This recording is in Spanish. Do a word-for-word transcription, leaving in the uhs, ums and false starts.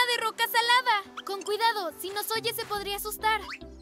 de roca salada. Con cuidado, si nos oye se podría asustar.